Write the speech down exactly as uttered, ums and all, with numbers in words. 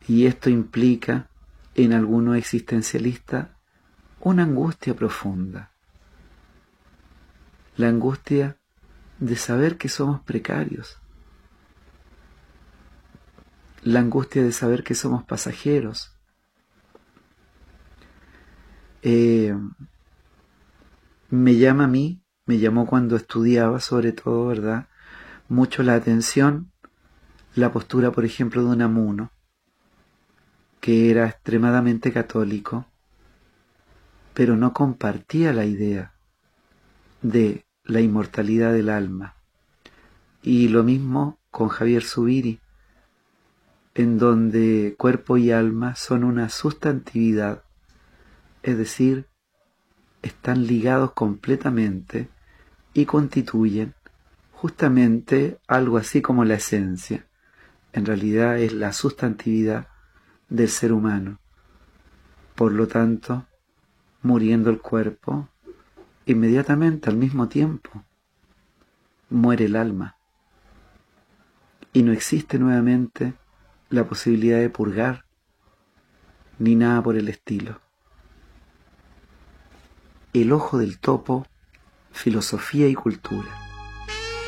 Y esto implica, en algunos existencialistas, una angustia profunda. La angustia de saber que somos precarios. La angustia de saber que somos pasajeros. Eh, me llama a mí, me llamó cuando estudiaba sobre todo, ¿verdad?, mucho la atención la postura, por ejemplo, de Unamuno, que era extremadamente católico, pero no compartía la idea de la inmortalidad del alma. Y lo mismo con Javier Zubiri, en donde cuerpo y alma son una sustantividad, es decir, están ligados completamente y constituyen justamente algo así como la esencia. En realidad es la sustantividad del ser humano. Por lo tanto, muriendo el cuerpo, inmediatamente, al mismo tiempo, muere el alma. Y no existe nuevamente la posibilidad de purgar, ni nada por el estilo. El ojo del topo, filosofía y cultura.